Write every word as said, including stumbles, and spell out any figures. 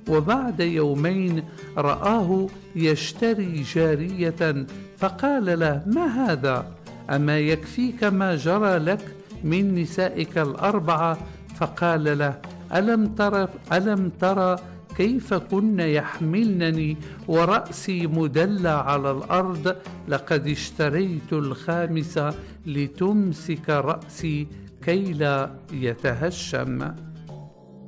وبعد يومين رآه يشتري جارية، فقال له: ما هذا؟ أما يكفيك ما جرى لك من نسائك الأربعة؟ فقال له: ألم تر, ألم ترى كيف كن يحملنني ورأسي مدلى على الأرض؟ لقد اشتريت الخامسة لتمسك رأسي كي لا يتهشم.